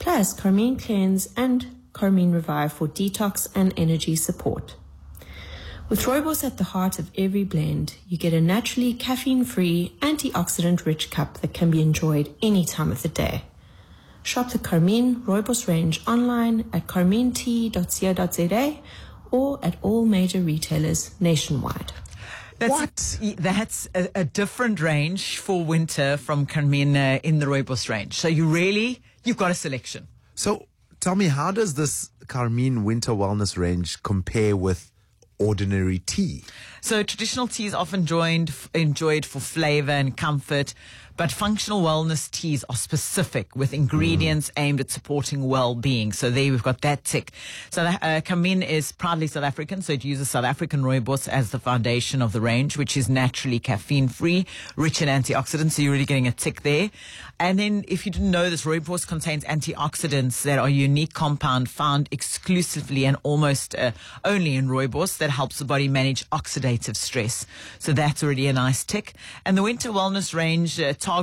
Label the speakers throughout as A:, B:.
A: plus Carmine Cleanse and Carmine Revive for detox and energy support. With rooibos at the heart of every blend, you get a naturally caffeine-free, antioxidant-rich cup that can be enjoyed any time of the day. Shop the Carmine Rooibos range online at carminetea.co.za or at all major retailers nationwide.
B: That's a different range for winter from Carmine in the Rooibos range. So you've got a selection.
C: So tell me, how does this Carmine Winter Wellness range compare with ordinary tea?
B: So traditional tea is often enjoyed for flavor and comfort, but functional wellness teas are specific with ingredients aimed at supporting well-being. So there we've got that tick. So Carmine is proudly South African, so it uses South African rooibos as the foundation of the range, which is naturally caffeine-free, rich in antioxidants, so you're really getting a tick there. And then if you didn't know this, rooibos contains antioxidants that are a unique compound found exclusively and almost only in rooibos that helps the body manage oxidative stress. So that's already a nice tick. And the Winter Wellness range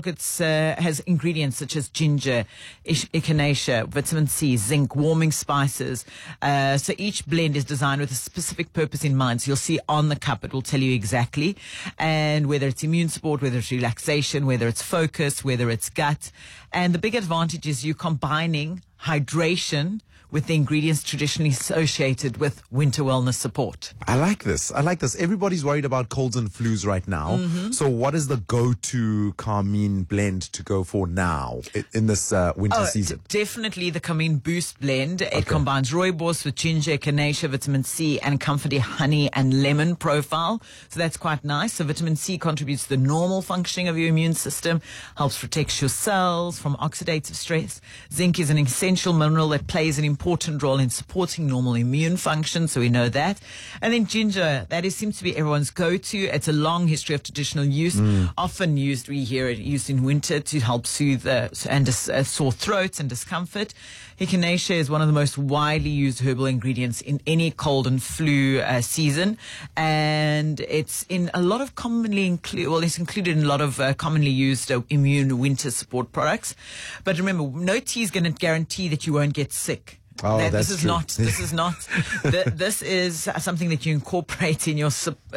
B: has ingredients such as ginger, echinacea, vitamin C, zinc, warming spices. So each blend is designed with a specific purpose in mind. So you'll see on the cup, it will tell you exactly. And whether it's immune support, whether it's relaxation, whether it's focus, whether it's gut. And the big advantage is you're combining hydration with the ingredients traditionally associated with winter wellness support.
C: I like this. Everybody's worried about colds and flus right now. So what is the go-to Carmine blend to go for now in this winter season?
B: Definitely the Carmine Boost blend. It combines rooibos with ginger, echinacea, vitamin C, and comforty honey and lemon profile. So that's quite nice. So vitamin C contributes to the normal functioning of your immune system, helps protect your cells from oxidative stress. Zinc is an essential mineral that plays an important role in supporting normal immune function, so we know that. And then ginger, seems to be everyone's go-to. It's a long history of traditional use, often used, we hear it used in winter to help soothe sore throats and discomfort. Echinacea is one of the most widely used herbal ingredients in any cold and flu season, and it's in a lot of it's included in a lot of commonly used immune winter support products. But remember, no tea is going to guarantee that you won't get sick. This is not. This is something that you incorporate in your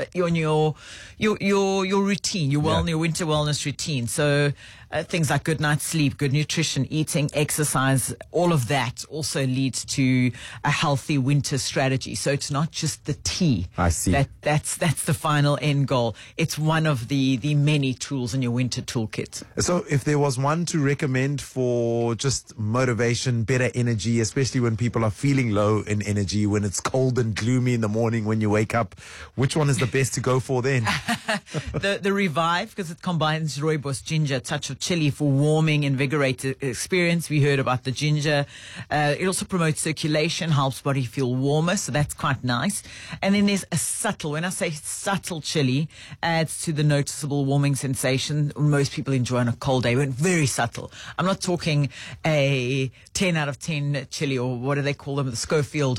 B: routine, your winter wellness routine. So things like good night's sleep, good nutrition, eating, exercise, all of that also leads to a healthy winter strategy. So it's not just the tea.
C: I see.
B: That's the final end goal. It's one of the many tools in your winter toolkit.
C: So if there was one to recommend for just motivation, better energy, especially when people are feeling low in energy, when it's cold and gloomy in the morning when you wake up, which one is the best to go for then?
B: The Revive, because it combines rooibos, ginger, touch of chili for warming, invigorated experience. We heard about the ginger. It also promotes circulation, helps body feel warmer, so that's quite nice. And then there's a subtle, when I say subtle chili, adds to the noticeable warming sensation most people enjoy on a cold day, but very subtle. I'm not talking a 10 out of 10 chili, or what do they call them, the Schofield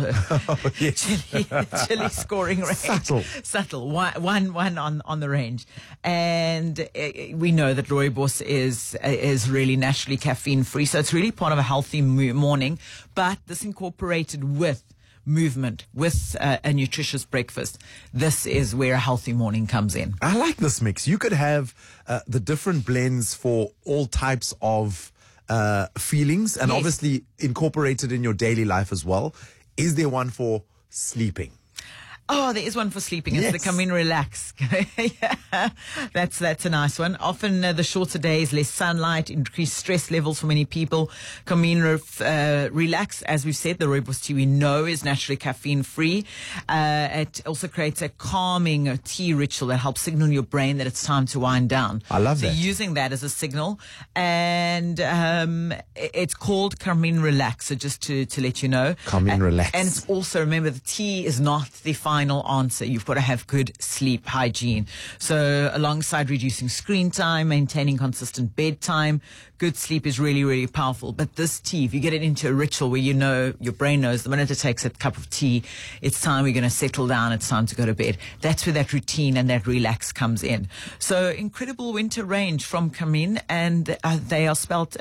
B: chili scoring range. Subtle. One on the range. And we know that rooibos is really naturally caffeine free, so it's really part of a healthy morning, but this incorporated with movement, with a nutritious breakfast, this is where a healthy morning comes in.
C: I like this mix. You could have the different blends for all types of feelings, and obviously incorporated in your daily life as well. Is there one for sleeping?
B: Oh, there is one for sleeping. It's the Carmine Relax. Yeah, that's a nice one. Often the shorter days, less sunlight, increased stress levels for many people. Carmine Relax, as we've said, the rooibos tea we know is naturally caffeine free. It also creates a calming tea ritual that helps signal your brain that it's time to wind down.
C: I love that.
B: So using that as a signal, and it's called Carmine Relax. So just to let you know,
C: Carmine Relax.
B: And it's also, remember, the tea is not the final final answer. You've got to have good sleep hygiene. So alongside reducing screen time, maintaining consistent bedtime, good sleep is really, really powerful. But this tea, if you get it into a ritual where you know, your brain knows the minute it takes a cup of tea, it's time we're going to settle down, it's time to go to bed. That's where that routine and that relax comes in. So incredible winter range from Carmine, and they are spelled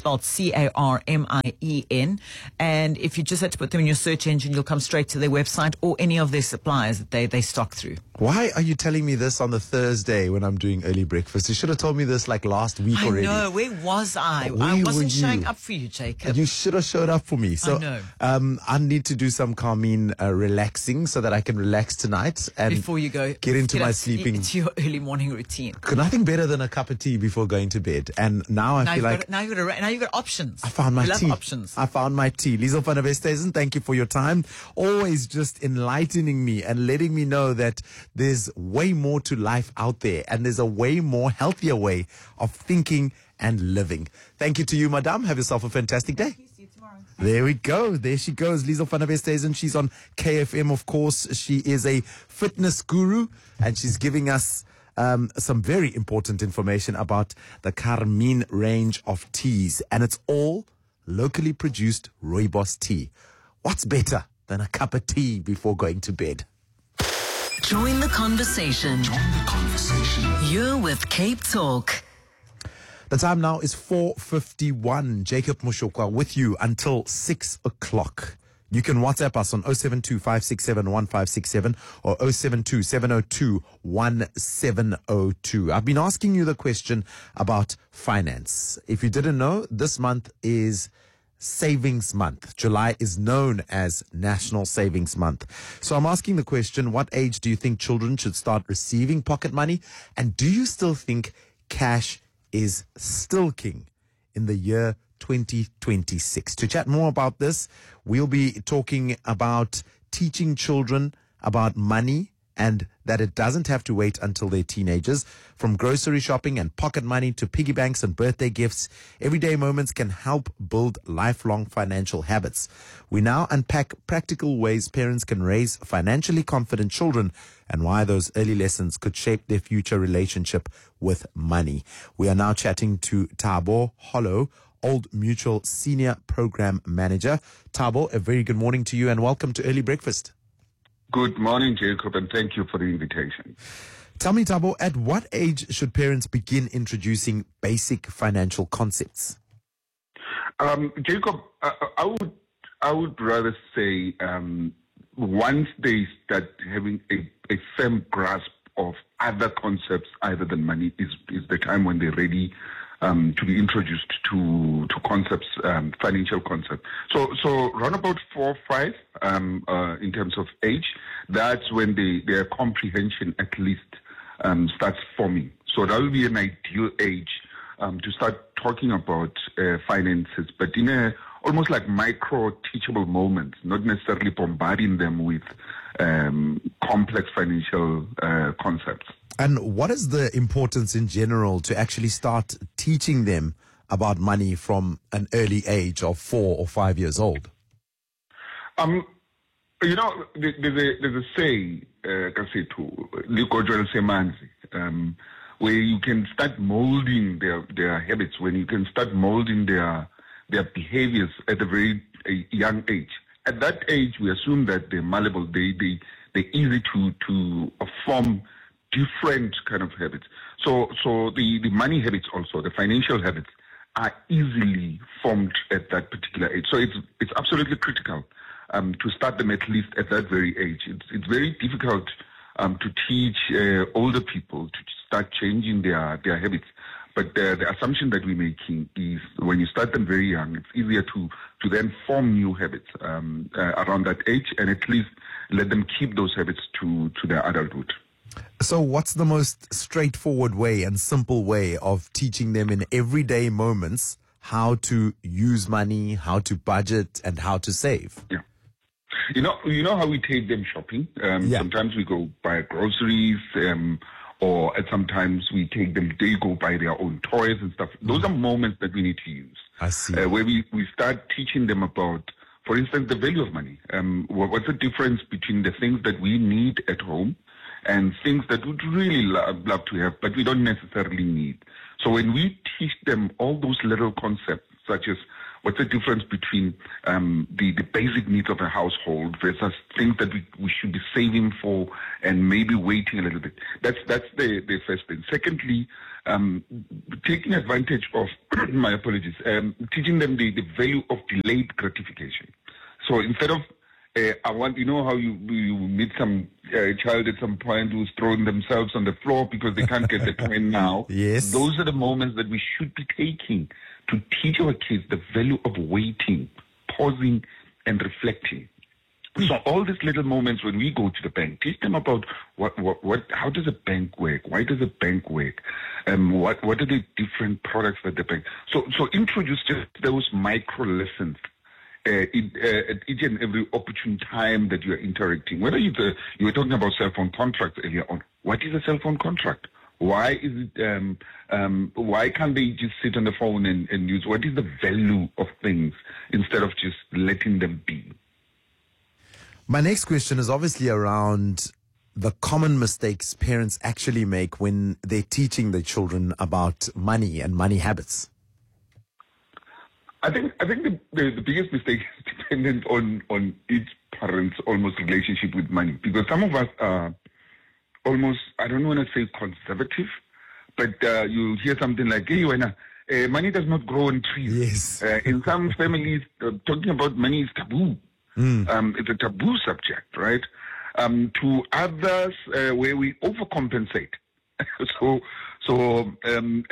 B: Carmien. And if you just had to put them in your search engine, you'll come straight to their website or any of their suppliers that they stock through.
C: Why are you telling me this on the Thursday when I'm doing early breakfast? You should have told me this like last week already.
B: I know. Where was I?
C: Where
B: I wasn't
C: were
B: showing
C: you?
B: up for you, Jacob.
C: You should have showed up for me. So,
B: I know.
C: I need to do some Carmine relaxing so that I can relax tonight and
B: Before you go,
C: get into my sleeping.
B: Into your early morning routine.
C: Nothing better than a cup of tea before going to bed. And now I feel like
B: now you've got options.
C: I found my
B: You love
C: tea.
B: options.
C: I found my tea. Liesl van der Westhuizen, thank you for your time. Always just enlightening me and letting me know that there's way more to life out there and there's a way more healthier way of thinking and living. Thank you to you, madam. Have yourself a fantastic day.
B: See you tomorrow.
C: There we go. There she goes. Liesl van der Westhuizen. She's on KFM, of course. She is a fitness guru and she's giving us some very important information about the Carmine range of teas. And it's all locally produced rooibos tea. What's better than a cup of tea before going to bed?
D: Join the conversation. You're with Cape Talk.
C: The time now is 4:51. Jacob Mushokwa with you until 6 o'clock. You can WhatsApp us on 072-567-1567 or 072-702-1702. I've been asking you the question about finance. If you didn't know, this month is Savings Month. July is known as National Savings Month. So I'm asking the question, what age do you think children should start receiving pocket money? And do you still think cash is still king in the year 2026? To chat more about this, we'll be talking about teaching children about money and that it doesn't have to wait until they're teenagers. From grocery shopping and pocket money to piggy banks and birthday gifts, everyday moments can help build lifelong financial habits. We now unpack practical ways parents can raise financially confident children and why those early lessons could shape their future relationship with money. We are now chatting to Thabo Hollow, Old Mutual Senior Program Manager. Thabo, a very good morning to you and welcome to Early Breakfast.
E: Good morning, Jacob, and thank you for the invitation.
C: Tell me, Thabo, at what age should parents begin introducing basic financial concepts?
E: Jacob, I would rather say once they start having a firm grasp of other concepts other than money is the time when they're ready to be introduced to concepts, financial concepts. So around about 4 or 5 in terms of age, that's when their comprehension at least starts forming. So that will be an ideal age to start talking about finances, but in a almost like micro teachable moments, not necessarily bombarding them with complex financial concepts.
C: And what is the importance in general to actually start teaching them about money from an early age of 4 or 5 years old?
E: You know, there's a saying, where you can start molding their habits, when you can start molding their behaviors at a very young age. At that age, we assume that they're malleable, they're easy to form different kind of habits. So the money habits also, the financial habits, are easily formed at that particular age. So it's absolutely critical to start them at least at that very age. It's very difficult to teach older people to start changing their habits. But the assumption that we're making is when you start them very young, it's easier to then form new habits around that age and at least let them keep those habits to their adulthood.
C: So what's the most straightforward way and simple way of teaching them in everyday moments how to use money, how to budget, and how to save?
E: Yeah. You know how we take them shopping? Sometimes we go buy groceries, or sometimes we take them, they go buy their own toys and stuff. Those are moments that we need to use.
C: I see.
E: Where we start teaching them about for instance, the value of money. What's the difference between the things that we need at home and things that we'd really love to have, but we don't necessarily need? So when we teach them all those little concepts, such as what's the difference between the basic needs of a household versus things that we should be saving for and maybe waiting a little bit. That's the first thing. Secondly, taking advantage of, my apologies, teaching them the value of delayed gratification. So instead of, you know how you meet some child at some point who's throwing themselves on the floor because they can't get the toy now.
C: Yes.
E: Those are the moments that we should be taking to teach our kids the value of waiting, pausing, and reflecting. So all these little moments when we go to the bank, teach them about how does a bank work? Why does a bank work? What are the different products that the bank? So introduce just those micro lessons at each and every opportune time that you are interacting. Whether you were talking about cell phone contracts earlier on. What is a cell phone contract? Why is it? Why can't they just sit on the phone and use? What is the value of things instead of just letting them be?
C: My next question is obviously around the common mistakes parents actually make when they're teaching their children about money and money habits.
E: I think the biggest mistake is dependent on each parent's almost relationship with money, because some of us are almost, I don't want to say conservative, but you hear something like, hey, money does not grow on trees.
C: Yes.
E: In some families, talking about money is taboo. It's a taboo subject, right? To others, where we overcompensate. So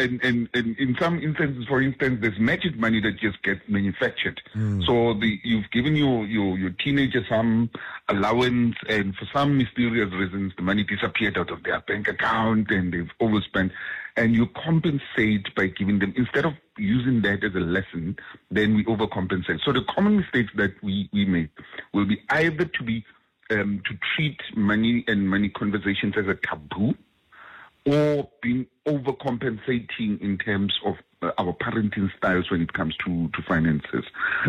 E: in some instances, for instance, there's magic money that just gets manufactured. So you've given your teenager some allowance, and for some mysterious reasons, the money disappeared out of their bank account and they've overspent. And you compensate by giving them, instead of using that as a lesson, then we overcompensate. So the common mistakes that we make will be either to treat money and money conversations as a taboo, or being overcompensating in terms of our parenting styles when it comes to finances,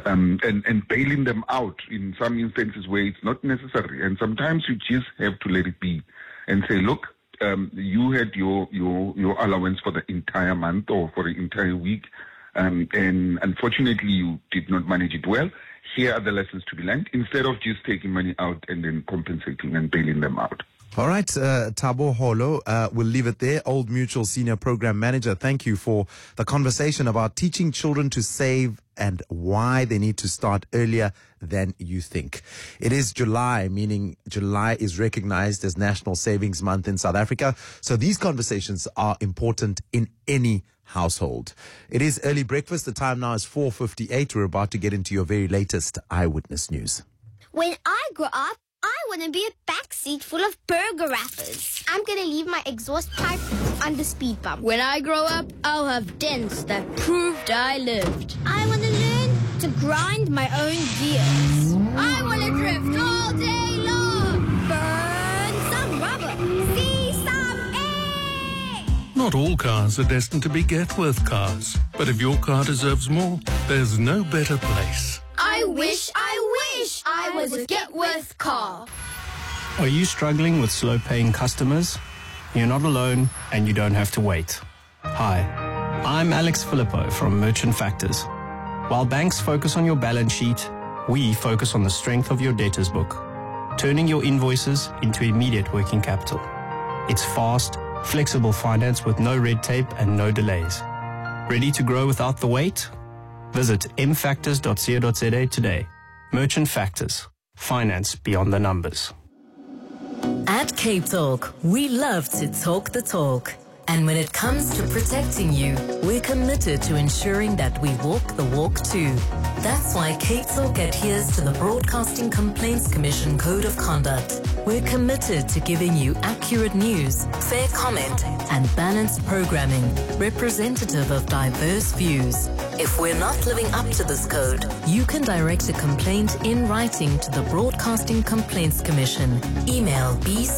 E: and bailing them out in some instances where it's not necessary. And sometimes you just have to let it be and say, look, you had your allowance for the entire month or for the entire week, and unfortunately you did not manage it well. Here are the lessons to be learned, instead of just taking money out and then compensating and bailing them out.
C: All right, Thabo Holo, we'll leave it there. Old Mutual Senior Program Manager, thank you for the conversation about teaching children to save and why they need to start earlier than you think. It is July, meaning July is recognized as National Savings Month in South Africa. So these conversations are important in any household. It is early breakfast. The time now is 4:58. We're about to get into your very latest Eyewitness News.
F: When I grow up, I want to be a backseat full of burger wrappers. I'm going to leave my exhaust pipe on the speed bump.
G: When I grow up, I'll have dents that proved I lived.
F: I want to learn to grind my own gears.
G: I want to drift all day long.
F: Burn some rubber. See some air.
H: Not all cars are destined to be get-worth cars. But if your car deserves more, there's no better place.
G: I wish I was a Getworth car.
I: Are you struggling with slow-paying customers? You're not alone, and you don't have to wait. Hi, I'm Alex Filippo from Merchant Factors. While banks focus on your balance sheet, we focus on the strength of your debtors book, turning your invoices into immediate working capital. It's fast, flexible finance with no red tape and no delays. Ready to grow without the wait? Visit mfactors.co.za today. Merchant Factors. Finance beyond the numbers.
D: At Cape Talk, we love to talk the talk. And when it comes to protecting you, we're committed to ensuring that we walk the walk too. That's why Cape Talk adheres to the Broadcasting Complaints Commission Code of Conduct. We're committed to giving you accurate news, fair comment, and balanced programming, representative of diverse views. If we're not living up to this code, you can direct a complaint in writing to the Broadcasting Complaints Commission. Email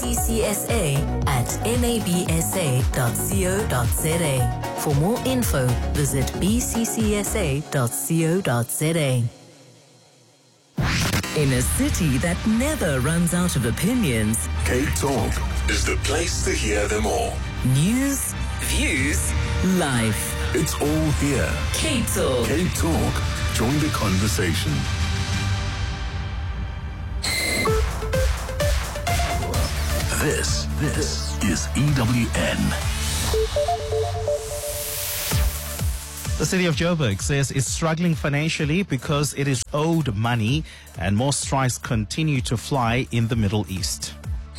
D: bccsa@nabsa.co.za. For more info, visit bccsa.co.za. In a city that never runs out of opinions,
J: Cape Talk is the place to hear them all.
D: news, views, life.
J: It's all here.
D: Cape Talk.
J: Cape Talk. Join the conversation. This is EWN.
K: The city of Joburg says it's struggling financially because it is owed money, and more strikes continue to fly in the Middle East.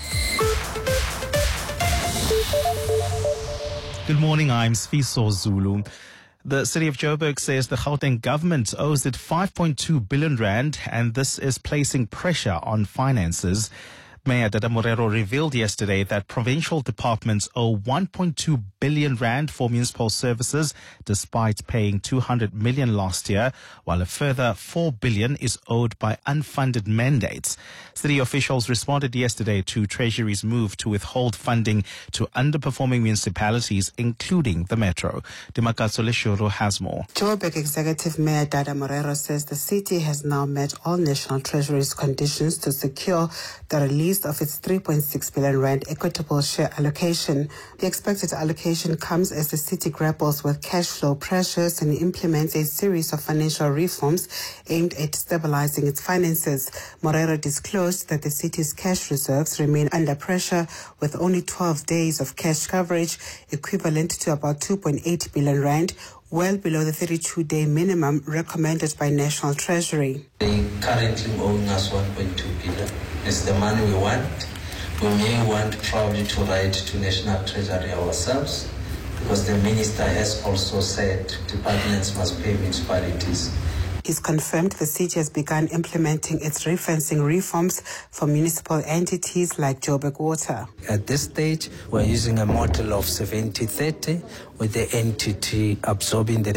K: Good morning, I'm Sfiso Zulu. The city of Joburg says the Gauteng government owes it 5.2 billion rand, and this is placing pressure on finances. Mayor Dada Morero revealed yesterday that provincial departments owe 1.2 billion rand for municipal services, despite paying 200 million last year, while a further 4 billion is owed by unfunded mandates. City officials responded yesterday to Treasury's move to withhold funding to underperforming municipalities, including the Metro. Dimakatso Leshuru has more.
L: Joburg Executive Mayor Dada Morero says the city has now met all National Treasury's conditions to secure the release of its 3.6 billion rand equitable share allocation. The expected allocation comes as the city grapples with cash flow pressures and implements a series of financial reforms aimed at stabilizing its finances. Morero disclosed that the city's cash reserves remain under pressure, with only 12 days of cash coverage, equivalent to about 2.8 billion rand, well below the 32-day minimum recommended by National Treasury.
M: They currently owing us 1.2 billion. It's the money we want. We may want probably to write to National Treasury ourselves, because the minister has also said departments must pay municipalities.
L: He's confirmed the city has begun implementing its refinancing reforms for municipal entities like Joburg Water.
M: At this stage, we're using a model of 70-30, with the entity absorbing the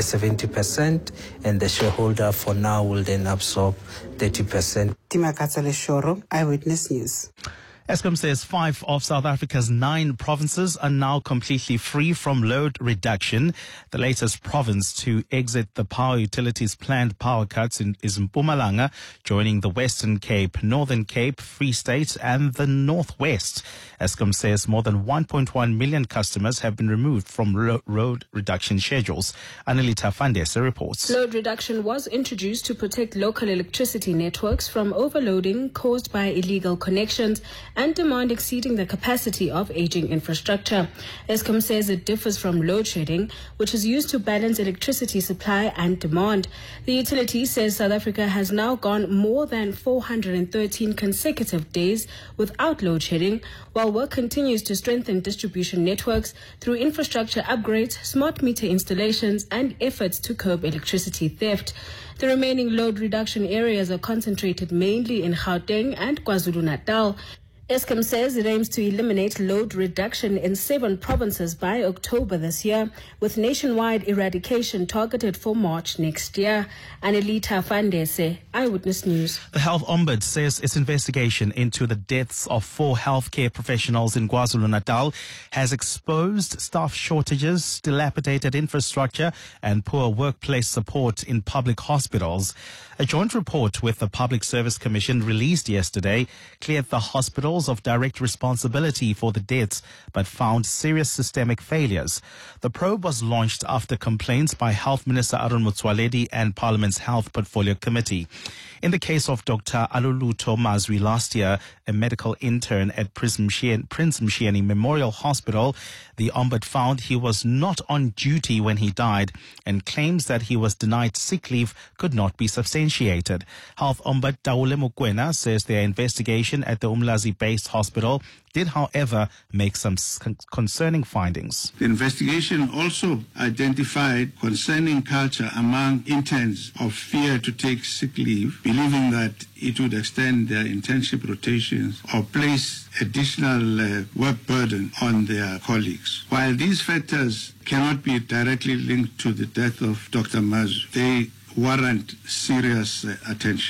M: 70% and the shareholder for now will then absorb 30%.
L: Dimakatso Leshuru, Eyewitness News.
K: Eskom says 5 of South Africa's 9 provinces are now completely free from load reduction. The latest province to exit the power utilities planned power cuts is Mpumalanga, joining the Western Cape, Northern Cape, Free State and the Northwest. Eskom says more than 1.1 million customers have been removed from load reduction schedules. Anelita Fandesa reports.
N: Load reduction was introduced to protect local electricity networks from overloading caused by illegal connections and demand exceeding the capacity of aging infrastructure. Eskom says it differs from load shedding, which is used to balance electricity supply and demand. The utility says South Africa has now gone more than 413 consecutive days without load shedding, while work continues to strengthen distribution networks through infrastructure upgrades, smart meter installations, and efforts to curb electricity theft. The remaining load reduction areas are concentrated mainly in Gauteng and KwaZulu-Natal. Eskom says it aims to eliminate load reduction in 7 provinces by October this year, with nationwide eradication targeted for March next year. Anelita Fandese, Eyewitness News.
K: The Health Ombudsman says its investigation into the deaths of 4 healthcare professionals in KwaZulu-Natal has exposed staff shortages, dilapidated infrastructure, and poor workplace support in public hospitals. A joint report with the Public Service Commission released yesterday cleared the hospitals of direct responsibility for the deaths, but found serious systemic failures. The probe was launched after complaints by Health Minister Aaron Motsoaledi and Parliament's Health Portfolio Committee. In the case of Dr. Aluluto Mazwi last year, a medical intern at Prince Mshieni Memorial Hospital, the Ombudsman found he was not on duty when he died, and claims that he was denied sick leave could not be substantiated. Health Ombudsman Taule Mokoena says their investigation at the Umlazi-based hospital did, however, make some concerning findings.
O: The investigation also identified concerning culture among interns of fear to take sick leave, believing that it would extend their internship rotations or place additional work burden on their colleagues. While these factors cannot be directly linked to the death of Dr. Mazwi, they warrant serious attention.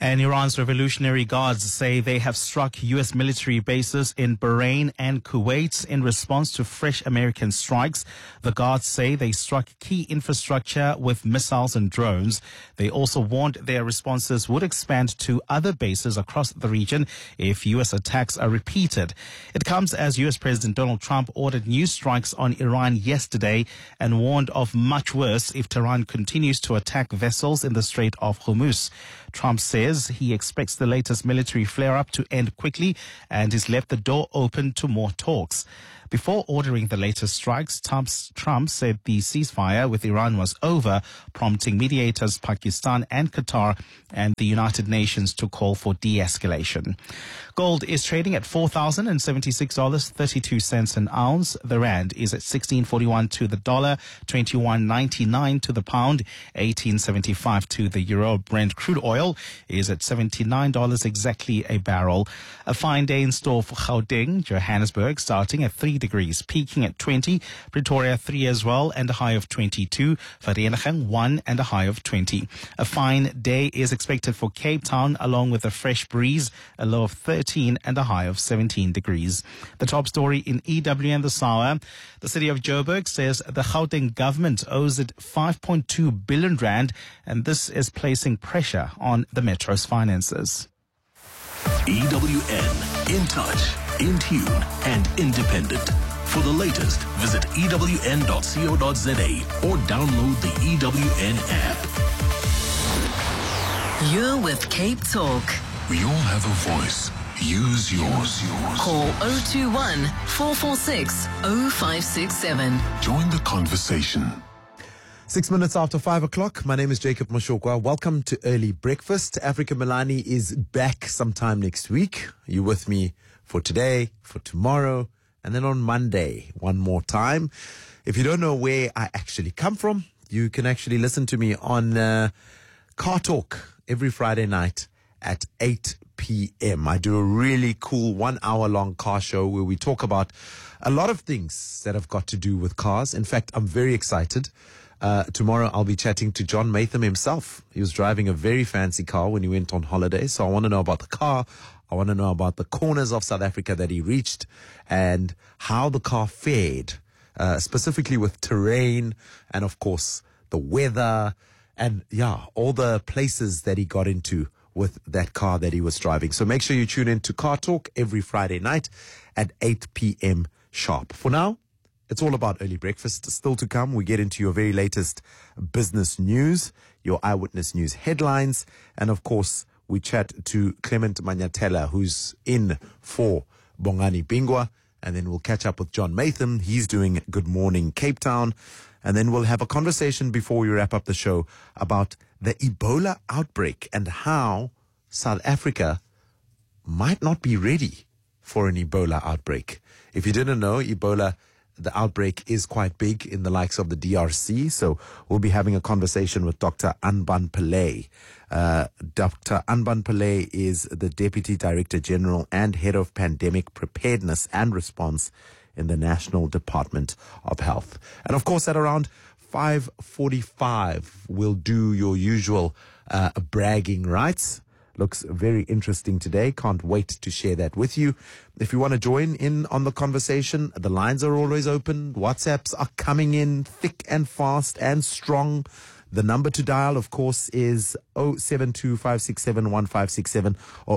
K: And Iran's Revolutionary Guards say they have struck U.S. military bases in Bahrain and Kuwait in response to fresh American strikes. The Guards say they struck key infrastructure with missiles and drones. They also warned their responses would expand to other bases across the region if U.S. attacks are repeated. It comes as U.S. President Donald Trump ordered new strikes on Iran yesterday and warned of much worse if Tehran continues to attack vessels in the Strait of Hormuz. Trump says he expects the latest military flare-up to end quickly and has left the door open to more talks. Before ordering the latest strikes, Trump said the ceasefire with Iran was over, prompting mediators Pakistan and Qatar and the United Nations to call for de-escalation. Gold is trading at $4,076.32 an ounce. The rand is at 16.41 to the dollar, 21.99 to the pound, 18.75 to the euro. Brent crude oil is at $79 exactly a barrel. A fine day in store for Gauteng, Johannesburg, starting at 3 degrees, peaking at 20. Pretoria 3 as well, and a high of 22. Vereeniging 1 and a high of 20. A fine day is expected for Cape Town, along with a fresh breeze, a low of 13 and a high of 17 degrees. The top story in EWN this hour: the city of Joburg says the Gauteng government owes it 5.2 billion rand, and this is placing pressure on the metro's finances.
J: EWN, in touch, in tune, and independent. For the latest, visit ewn.co.za or download the EWN app.
D: You're with Cape Talk.
J: We all have a voice. Use yours.
D: Call 021 446 0567.
J: Join the conversation.
C: 6 minutes after 5 o'clock. My name is Jacob Moshokwa. Welcome to Early Breakfast. Africa Milani is back sometime next week. You're with me for today, for tomorrow, and then on Monday, one more time. If you don't know where I actually come from, you can actually listen to me on Car Talk every Friday night at 8 p.m. I do a really cool 1 hour long car show where we talk about a lot of things that have got to do with cars. In fact, I'm very excited. Tomorrow I'll be chatting to John Maytham himself. He was driving a very fancy car when he went on holiday. So I want to know about the car. I want to know about the corners of South Africa that he reached and how the car fared, specifically with terrain and, of course, the weather and, all the places that he got into with that car that he was driving. So make sure you tune in to Car Talk every Friday night at 8 p.m. sharp. For now, it's all about early breakfast. Still to come, we get into your very latest business news, your eyewitness news headlines, and of course, we chat to Clement Manyatela, who's in for Bongani Bingwa, and then we'll catch up with John Maytham. He's doing Good Morning Cape Town, and then we'll have a conversation before we wrap up the show about the Ebola outbreak and how South Africa might not be ready for an Ebola outbreak. If you didn't know, the outbreak is quite big in the likes of the DRC. So we'll be having a conversation with Dr. Anban Pillay. Dr. Anban Pillay is the Deputy Director General and Head of Pandemic Preparedness and Response in the National Department of Health. And of course, at around 5:45, we'll do your usual bragging rights. Looks very interesting today. Can't wait to share that with you. If you want to join in on the conversation, the lines are always open. WhatsApps are coming in thick and fast and strong. The number to dial, of course, is 072-567-1567 or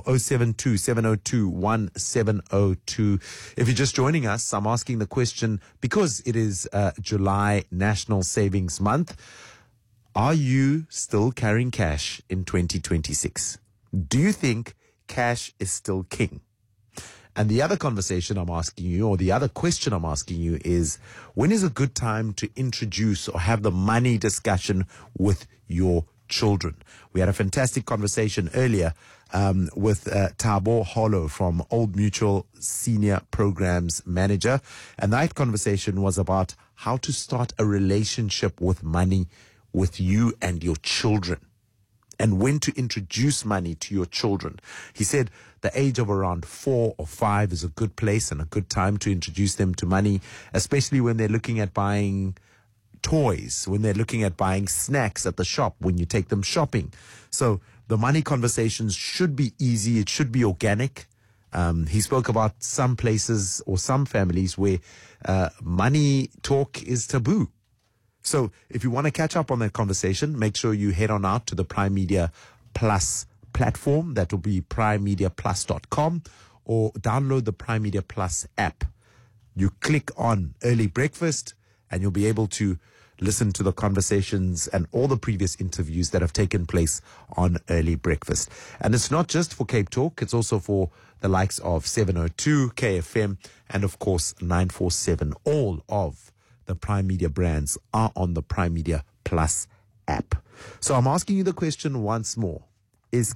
C: 072-702-1702. If you're just joining us, I'm asking the question because it is July National Savings Month. Are you still carrying cash in 2026? Do you think cash is still king? And the other conversation I'm asking you, or the other question I'm asking you is, when is a good time to introduce or have the money discussion with your children? We had a fantastic conversation earlier with Thabo Holo from Old Mutual Senior Programs Manager. And that conversation was about how to start a relationship with money with you and your children, and when to introduce money to your children. He said the age of around 4 or 5 is a good place and a good time to introduce them to money, especially when they're looking at buying toys, when they're looking at buying snacks at the shop, when you take them shopping. So The money conversations should be easy. It should be organic. He spoke about some places or some families where money talk is taboo. So if you want to catch up on that conversation, make sure you head on out to the Prime Media Plus platform. That will be primemediaplus.com, or download the Prime Media Plus app. You click on Early Breakfast and you'll be able to listen to the conversations and all the previous interviews that have taken place on Early Breakfast. And it's not just for Cape Talk, it's also for the likes of 702, KFM, and of course 947. All of the Prime Media brands are on the Prime Media Plus app. So I'm asking you the question once more.